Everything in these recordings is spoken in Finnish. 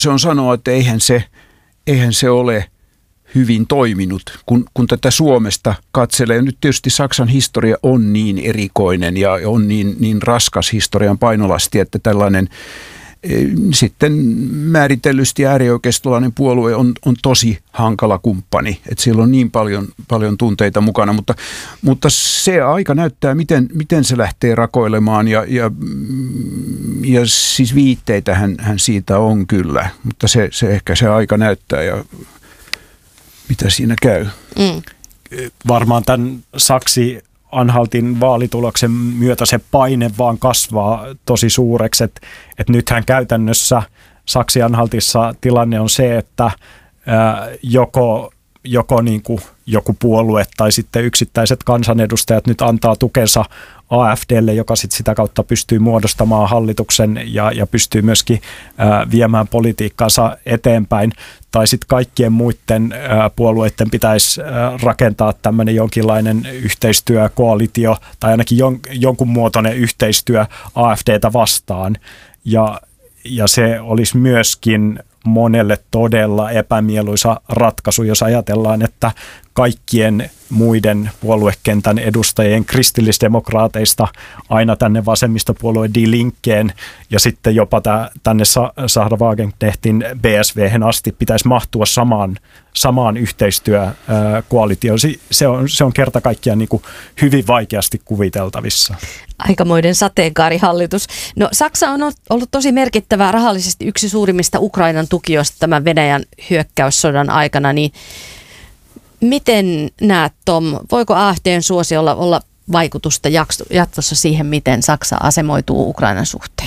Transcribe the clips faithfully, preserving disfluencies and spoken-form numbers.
Se on sanoa, että eihän se, eihän se ole hyvin toiminut, kun, kun tätä Suomesta katselee. Nyt tietysti Saksan historia on niin erikoinen ja on niin, niin raskas historian painolasti, että tällainen sitten määritellysti äärioikeistolainen puolue on, on tosi hankala kumppani, että siellä on niin paljon, paljon tunteita mukana, mutta, mutta se aika näyttää, miten, miten se lähtee rakoilemaan ja, ja, ja siis viitteitähän hän siitä on kyllä, mutta se, se ehkä se aika näyttää ja mitä siinä käy. Mm. Varmaan tämän Saksi Anhaltin vaalituloksen myötä se paine vaan kasvaa tosi suureksi, että, että nythän käytännössä Saksi-Anhaltissa tilanne on se, että ää, joko, joko niin kuin joku puolue tai sitten yksittäiset kansanedustajat nyt antaa tukensa A F D:lle, joka sit sitä kautta pystyy muodostamaan hallituksen ja, ja pystyy myöskin ää, viemään politiikkaansa eteenpäin. Tai sitten kaikkien muiden ää, puolueiden pitäisi ää, rakentaa tämmöinen jonkinlainen yhteistyökoalitio tai ainakin jon, jonkun muotoinen yhteistyö A F D:tä vastaan. Ja, ja se olisi myöskin monelle todella epämieluisa ratkaisu, jos ajatellaan, että kaikkien muiden puoluekentän edustajien kristillisdemokraateista aina tänne vasemmistopuolue Die Linkkeen ja sitten jopa tänne Sahra Wagenknechtin B S V:hen asti pitäisi mahtua samaan, samaan yhteistyökoalitioon. Se on, se on kerta kaikkiaan niin kuin hyvin vaikeasti kuviteltavissa. Aikamoinen sateenkaarihallitus. No, Saksa on ollut tosi merkittävä rahallisesti yksi suurimmista Ukrainan tukijoista tämän Venäjän hyökkäyssodan aikana, niin miten näet, Tom, voiko A F D:n suosiolla olla vaikutusta jatkossa siihen, miten Saksa asemoituu Ukrainan suhteen?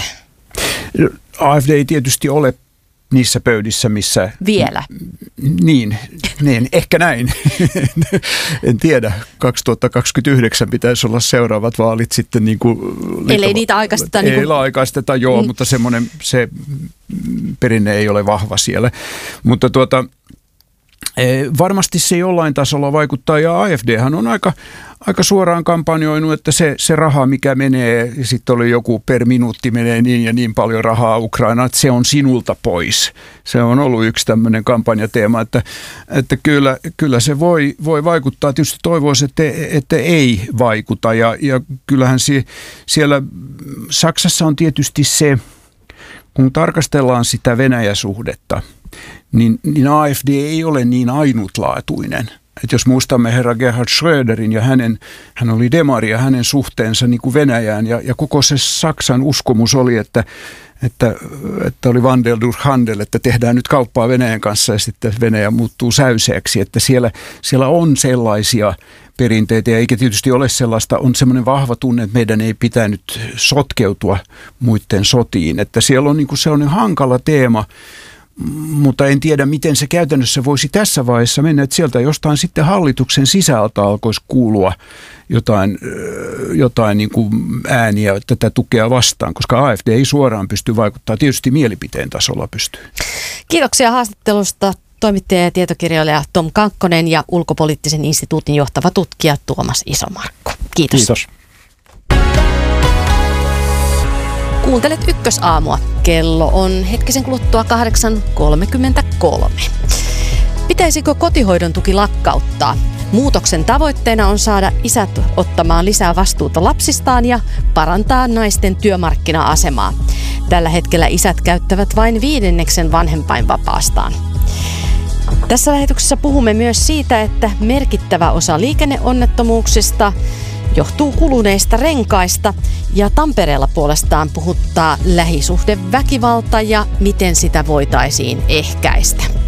A F D ei tietysti ole niissä pöydissä, missä... Vielä. Niin, niin ehkä näin. En tiedä. kaksituhattakaksikymmentäyhdeksän pitäisi olla seuraavat vaalit sitten niin kuin... Ellei niitä aikaisteta. Ei niin kuin... aikaisteta, joo, mm. mutta semmoinen, se perinne ei ole vahva siellä. Mutta tuota... Varmasti se jollain tasolla vaikuttaa ja A F D:hän on aika, aika suoraan kampanjoinut, että se, se raha, mikä menee, sitten oli joku per minuutti menee niin ja niin paljon rahaa Ukrainaan, että se on sinulta pois. Se on ollut yksi tämmöinen kampanjateema, että, että kyllä, kyllä se voi, voi vaikuttaa. Tietysti toivoisi, että, että ei vaikuta ja, ja kyllähän sie, siellä Saksassa on tietysti se, kun tarkastellaan sitä Venäjä-suhdetta, Niin, niin A F D ei ole niin ainutlaatuinen. Että jos muistamme herra Gerhard Schröderin ja hänen, hän oli demari ja hänen suhteensa niin kuin Venäjään ja, ja koko se Saksan uskomus oli, että, että, että oli Wandel durch Handel, että tehdään nyt kauppaa Venäjän kanssa ja sitten Venäjä muuttuu säyseeksi. Että siellä, siellä on sellaisia perinteitä ja eikä tietysti ole sellaista, on semmoinen vahva tunne, että meidän ei pitänyt sotkeutua muiden sotiin. Että siellä on niin kuin sellainen hankala teema. Mutta en tiedä, miten se käytännössä voisi tässä vaiheessa mennä, että sieltä jostain sitten hallituksen sisältä alkoisi kuulua jotain, jotain niin kuin ääniä tätä tukea vastaan, koska A F D ei suoraan pysty vaikuttamaan, tietysti mielipiteen tasolla pystyy. Kiitoksia haastattelusta toimittaja ja tietokirjailija Tom Kankkonen ja ulkopoliittisen instituutin johtava tutkija Tuomas Isomarkku. Kiitos. Kiitos. Kuuntelet Ykkösaamua. Kello on hetkisen kuluttua kahdeksan kolmekymmentäkolme. Pitäisikö kotihoidon tuki lakkauttaa? Muutoksen tavoitteena on saada isät ottamaan lisää vastuuta lapsistaan ja parantaa naisten työmarkkina-asemaa. Tällä hetkellä isät käyttävät vain viidenneksen vanhempainvapaastaan. Tässä lähetyksessä puhumme myös siitä, että merkittävä osa liikenneonnettomuuksista johtuu kuluneista renkaista ja Tampereella puolestaan puhuttaa lähisuhdeväkivalta ja miten sitä voitaisiin ehkäistä.